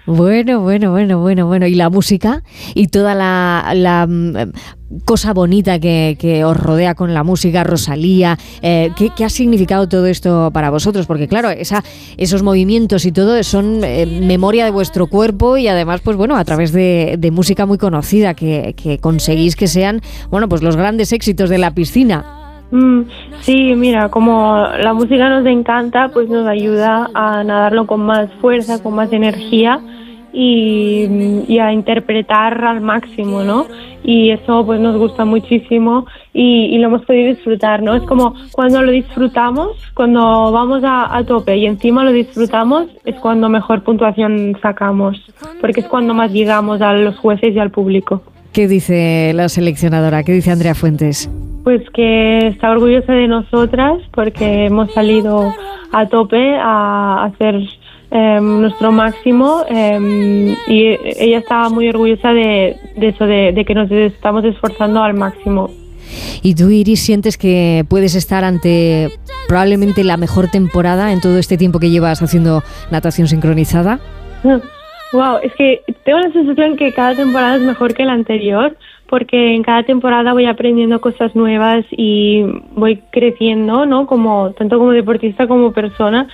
Bueno. Y la música y toda la cosa bonita que os rodea con la música, Rosalía. ¿Qué ha significado todo esto para vosotros? Porque claro, esos movimientos y todo son memoria de vuestro cuerpo y además, pues bueno, a través de música muy conocida que conseguís que sean, bueno, pues los grandes éxitos de la piscina. Sí, mira, como la música nos encanta, pues nos ayuda a nadarlo con más fuerza, con más energía y a interpretar al máximo, ¿no? Y eso pues nos gusta muchísimo y lo hemos podido disfrutar, ¿no? Es como cuando lo disfrutamos, cuando vamos a tope y encima lo disfrutamos, es cuando mejor puntuación sacamos, porque es cuando más llegamos a los jueces y al público. ¿Qué dice la seleccionadora? ¿Qué dice Andrea Fuentes? Pues que está orgullosa de nosotras porque hemos salido a tope a hacer nuestro máximo y ella está muy orgullosa de eso, de que nos estamos esforzando al máximo. ¿Y tú, Iris, sientes que puedes estar ante probablemente la mejor temporada en todo este tiempo que llevas haciendo natación sincronizada? Wow, es que tengo la sensación que cada temporada es mejor que la anterior, porque en cada temporada voy aprendiendo cosas nuevas y voy creciendo, ¿no? Tanto como deportista como persona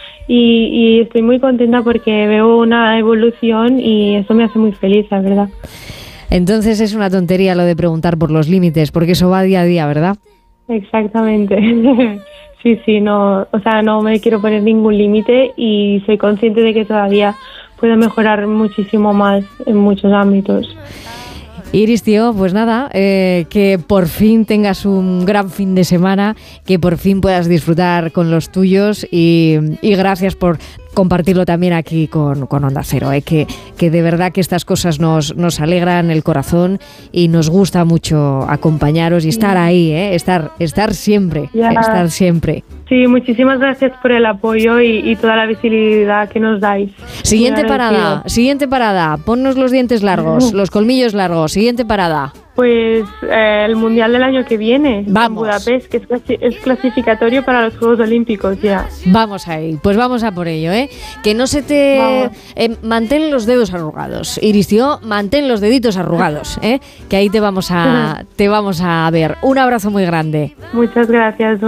y estoy muy contenta porque veo una evolución y eso me hace muy feliz, la verdad. Entonces es una tontería lo de preguntar por los límites, porque eso va día a día, ¿verdad? Exactamente. Sí, no me quiero poner ningún límite y soy consciente de que todavía puedo mejorar muchísimo más en muchos ámbitos. Iris, tío, pues nada, que por fin tengas un gran fin de semana, que por fin puedas disfrutar con los tuyos y gracias por compartirlo también aquí con Onda Cero, que de verdad que estas cosas nos alegran el corazón y nos gusta mucho acompañaros y estar ahí, estar siempre, estar siempre. Sí, muchísimas gracias por el apoyo y toda la visibilidad que nos dais. Siguiente parada, ponnos los dientes largos, los colmillos largos, siguiente parada. Pues el Mundial del año que viene, vamos. En Budapest, que es clasificatorio para los Juegos Olímpicos ya. Vamos ahí, pues vamos a por ello, que no se te... mantén los dedos arrugados, Iris, tío, mantén los deditos arrugados, que ahí te vamos a ver. Un abrazo muy grande. Muchas gracias.